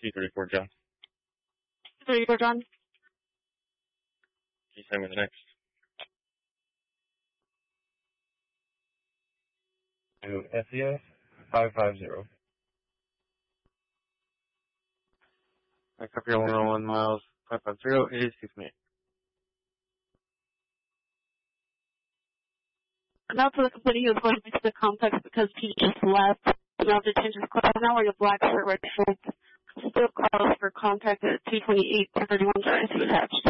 234, John. 234, John. Can you send me the next? To SES 550. Next up here, 101 miles, 550 is 6 minutes. Now for the completing, he was going to the complex because Pete just left. Now to change his clothes. Now wearing a black shirt, red shirt. Still calls for contact at 228 to 31 drive to attached.